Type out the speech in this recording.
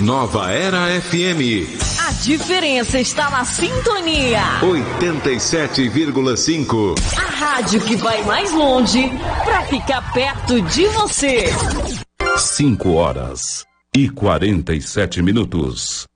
Nova Era FM. A diferença está na sintonia. 87,5. A rádio que vai mais longe para ficar perto de você. 5 horas e 47 minutos.